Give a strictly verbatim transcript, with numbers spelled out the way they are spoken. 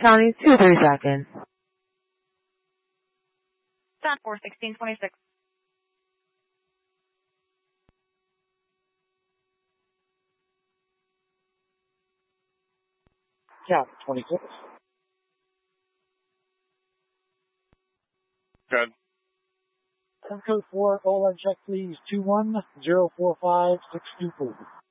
County, two three seconds. Stop four sixteen twenty-six. Count twenty-six. Good. Code four, call and check please, two one zero four five six two four.